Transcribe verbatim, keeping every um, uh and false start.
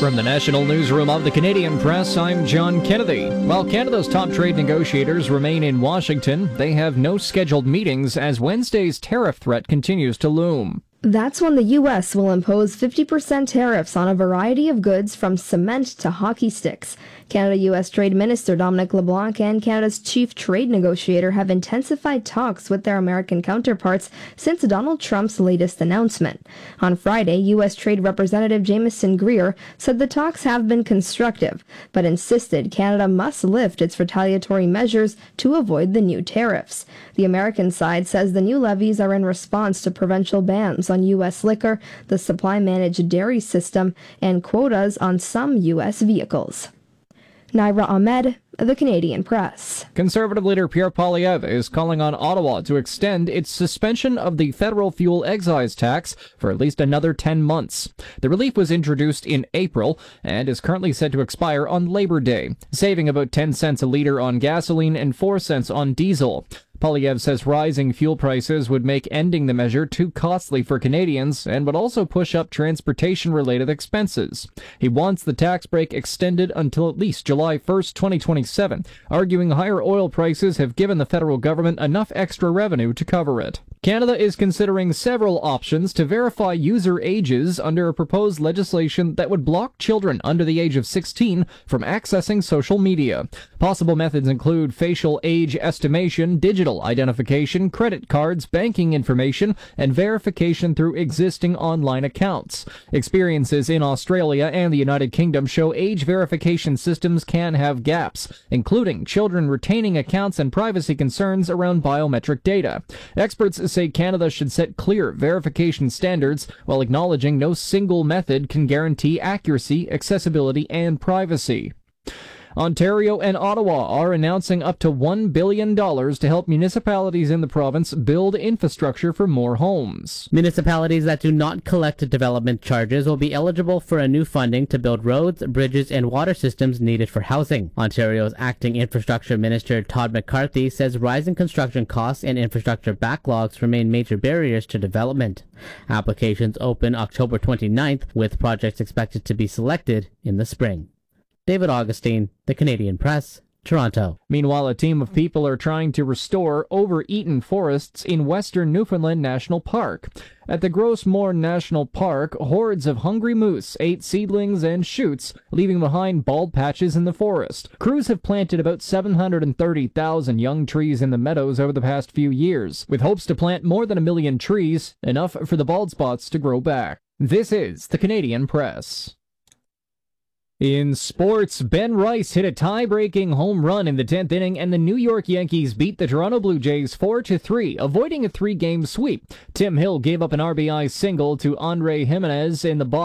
From the National Newsroom of the Canadian Press, I'm John Kennedy. While Canada's top trade negotiators remain in Washington, they have no scheduled meetings as Wednesday's tariff threat continues to loom. That's when the U S will impose fifty percent tariffs on a variety of goods from cement to hockey sticks. Canada-U S Trade Minister Dominic LeBlanc and Canada's chief trade negotiator have intensified talks with their American counterparts since Donald Trump's latest announcement. On Friday, U S Trade Representative Jameson Greer said the talks have been constructive, but insisted Canada must lift its retaliatory measures to avoid the new tariffs. The American side says the new levies are in response to provincial bans on U S liquor, the supply-managed dairy system, and quotas on some U S vehicles. Naira Ahmed, The Canadian Press. Conservative leader Pierre Poilievre is calling on Ottawa to extend its suspension of the federal fuel excise tax for at least another ten months. The relief was introduced in April and is currently set to expire on Labor Day, saving about ten cents a litre on gasoline and four cents on diesel. Poilievre says rising fuel prices would make ending the measure too costly for Canadians and would also push up transportation-related expenses. He wants the tax break extended until at least July first, twenty twenty-seven, arguing higher oil prices have given the federal government enough extra revenue to cover it. Canada is considering several options to verify user ages under a proposed legislation that would block children under the age of sixteen from accessing social media. Possible methods include facial age estimation, digital identification, credit cards, banking information, and verification through existing online accounts. Experiences in Australia and the United Kingdom show age verification systems can have gaps, including children retaining accounts and privacy concerns around biometric data. Experts say Canada should set clear verification standards while acknowledging no single method can guarantee accuracy, accessibility, and privacy. Ontario and Ottawa are announcing up to one billion dollars to help municipalities in the province build infrastructure for more homes. Municipalities that do not collect development charges will be eligible for a new funding to build roads, bridges, and water systems needed for housing. Ontario's acting infrastructure minister Todd McCarthy says rising construction costs and infrastructure backlogs remain major barriers to development. Applications open October twenty-ninth, with projects expected to be selected in the spring. David Augustine, The Canadian Press, Toronto. Meanwhile, a team of people are trying to restore overeaten forests in western Newfoundland National Park. At the Gros Morne National Park, hordes of hungry moose ate seedlings and shoots, leaving behind bald patches in the forest. Crews have planted about seven hundred thirty thousand young trees in the meadows over the past few years, with hopes to plant more than a million trees, enough for the bald spots to grow back. This is The Canadian Press. In sports, Ben Rice hit a tie-breaking home run in the tenth inning, and the New York Yankees beat the Toronto Blue Jays four to three, avoiding a three-game sweep. Tim Hill gave up an R B I single to Andre Jimenez in the bottom.